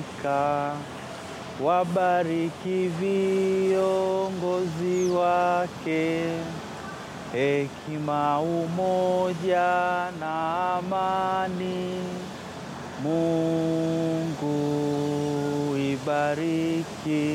Afrika, wabariki viongozi wake, hekima, umoja na amani. Mungu ibariki